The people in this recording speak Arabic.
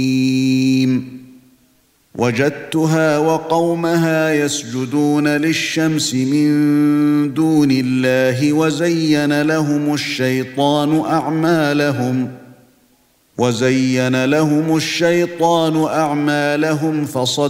وجدتها وقومها يسجدون للشمس من دون الله وزين لهم الشيطان أعمالهم فصدهم